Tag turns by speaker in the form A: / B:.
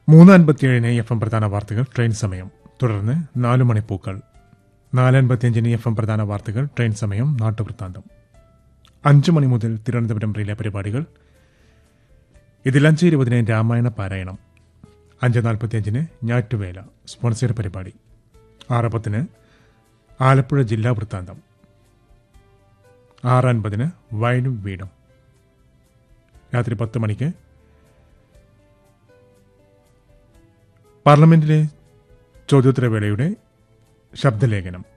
A: 3:57 FM പ്രധാന വാർത്തകൾ train സമയം. തുടർന്ന് 4 മണിപ്പൂക്കൾ. 4:55 FM പ്രധാന വാർത്തകൾ ട്രെയിൻ സമയം നാട്ടുവൃത്താന്തം. 5 മണി മുതൽ തിരുവനന്തപുരം റിലേ പരിപാടികൾ. ഇതിൽ 5:20 രാമായണ പാരായണം, 5:45 ഞാറ്റുവേല സ്പോൺസർ പരിപാടി, 6:10 ആലപ്പുഴ ജില്ലാ വൃത്താന്തം, 6:50 വയലും വീടും. രാത്രി 10 മണിക്ക് പാർലമെന്റിലെ ചോദ്യോത്തരവേളയുടെ ശബ്ദലേഖനം.